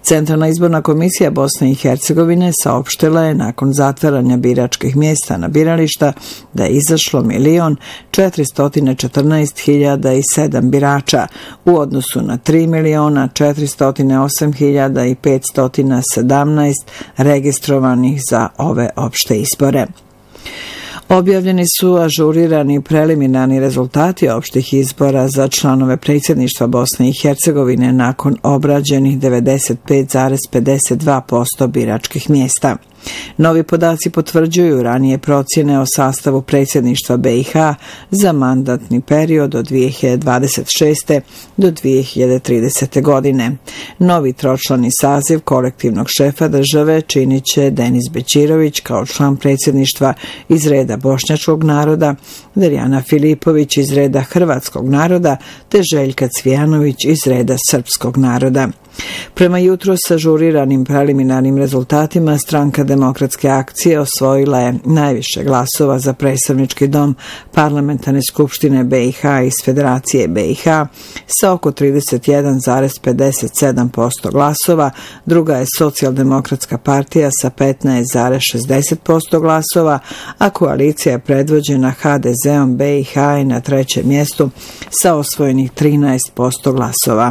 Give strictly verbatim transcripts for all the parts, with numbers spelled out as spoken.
Centralna izborna komisija Bosne i Hercegovine saopštila je nakon zatvaranja biračkih mjesta na birališta da je izašlo milion četiristo četrnaest hiljada sedam birača u odnosu na tri miliona četiristo osam hiljada petsto sedamnaest registrovanih za ove opšte izbore. Objavljeni su ažurirani preliminarni rezultati opštih izbora za članove predsjedništva Bosne i Hercegovine nakon obrađenih devedeset pet zarez pedeset dva posto biračkih mjesta. Novi podaci potvrđuju ranije procjene o sastavu predsjedništva B i H za mandatni period od dvije hiljade dvadeset šeste. do dvije hiljade tridesete. godine. Novi tročlani saziv kolektivnog šefa države činit će Denis Bećirović kao član predsjedništva iz reda bošnjačkog naroda, Darjana Filipović iz reda hrvatskog naroda te Željka Cvijanović iz reda srpskog naroda. Prema jutros ažuriranim preliminarnim rezultatima Stranka demokratske akcije osvojila je najviše glasova za predstavnički dom Parlamentarne skupštine B i H iz Federacije B i H sa oko trideset jedan zarez pedeset sedam posto glasova, druga je Socijaldemokratska partija sa petnaest zarez šezdeset posto glasova, a koalicija je predvođena H D Z-om B i H je na trećem mjestu sa osvojenih trinaest posto glasova.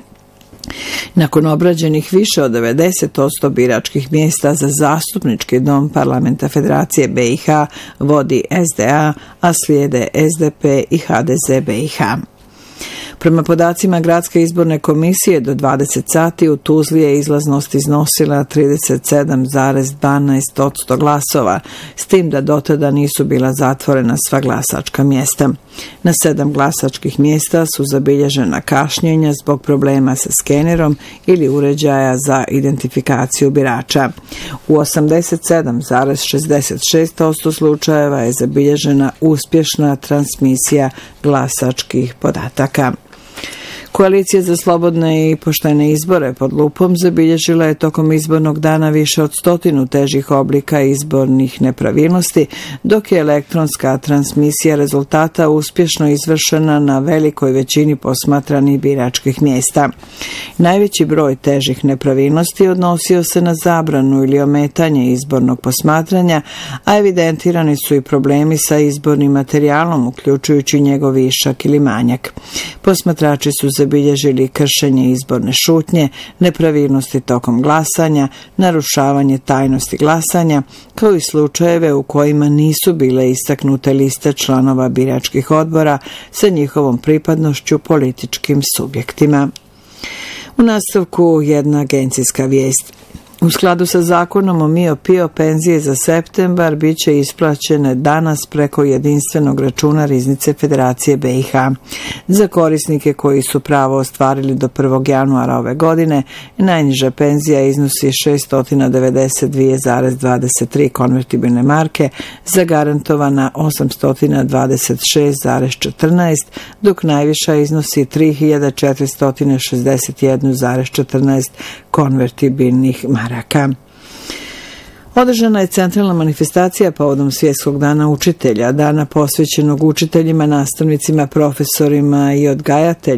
Nakon obrađenih više od devedeset posto biračkih mjesta za zastupnički dom Parlamenta Federacije B i H vodi S D A, a slijede S D P i H D Z B i H. Prema podacima Gradske izborne komisije do dvadeset sati u Tuzli je izlaznost iznosila trideset sedam zarez dvanaest posto glasova, s tim da dotada nisu bila zatvorena sva glasačka mjesta. Na sedam glasačkih mjesta su zabilježena kašnjenja zbog problema sa skenerom ili uređaja za identifikaciju birača. U osamdeset sedam zarez šezdeset šest posto slučajeva je zabilježena uspješna transmisija glasačkih podataka. Koalicija za slobodne i poštene izbore pod lupom zabilježila je tokom izbornog dana više od stotinu težih oblika izbornih nepravilnosti, dok je elektronska transmisija rezultata uspješno izvršena na velikoj većini posmatranih biračkih mjesta. Najveći broj težih nepravilnosti odnosio se na zabranu ili ometanje izbornog posmatranja, a evidentirani su i problemi sa izbornim materijalom, uključujući njegov višak ili manjak. Posmatrači su zabilježili kršenje izborne šutnje, nepravilnosti tokom glasanja, narušavanje tajnosti glasanja, kao i slučajeve u kojima nisu bile istaknute liste članova biračkih odbora sa njihovom pripadnošću političkim subjektima. U nastavku jedna agencijska vijest. U skladu sa zakonom o Mio Pio penzije za septembar bit će isplaćene danas preko jedinstvenog računa riznice Federacije B i H. Za korisnike koji su pravo ostvarili do prvog januara ove godine, najniža penzija iznosi šessto devedeset dva zarez dvadeset tri konvertibilne marke, zagarantovana osamsto dvadeset šest zarez četrnaest, dok najviša iznosi tri hiljade četiristo šezdeset jedan zarez četrnaest konvertibilnih maraka. Održana je centralna manifestacija povodom Svjetskog dana učitelja, dana posvećenog učiteljima, nastavnicima, profesorima i odgajateljima